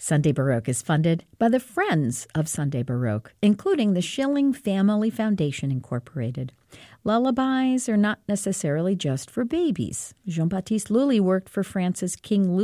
Sunday Baroque is funded by the Friends of Sunday Baroque, including the Schilling Family Foundation, Incorporated. Lullabies are not necessarily just for babies. Jean-Baptiste Lully worked for France's King Louis